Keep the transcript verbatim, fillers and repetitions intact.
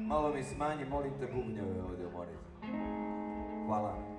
Malo mi smanji, molim te, bubnjeve ovdje u monitor. Hvala.